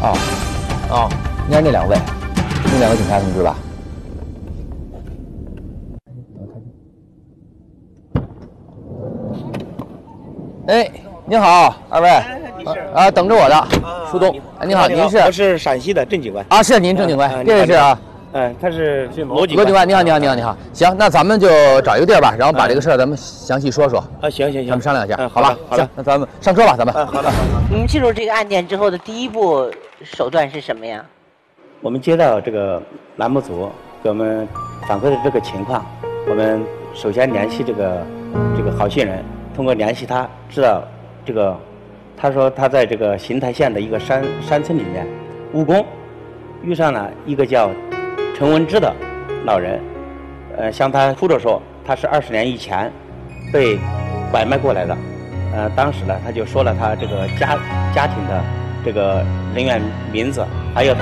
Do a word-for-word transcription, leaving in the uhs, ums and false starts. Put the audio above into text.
哦，哦，应该是那两位，那两位警察同志吧？哎，您好，二位。啊，等着我的，苏东。您好，您是？ 我是陕西的郑警官。 啊，是您郑警官，这位是啊。 嗯，他是罗警罗警官，你好，你好，你好，你好。行，那咱们就找一个地儿吧，然后把这个事儿咱们详细说说。 啊，行行行， 咱们商量一下， 嗯、 好吧？ 好的， 行，那咱们上车吧，咱们。 嗯，好的。 您进入这个案件之后的第一步手段是什么呀？ 我们接到这个栏目组给我们反馈的这个情况，我们首先联系这个这个好心人，通过联系他，知道这个，他说他在这个邢台县的一个山山村里面务工，遇上了一个叫陈文之的老人，呃，向他哭着说，他是二十年以前被拐卖过来的，呃，当时呢，他就说了他这个家家庭的这个人员名字，还有。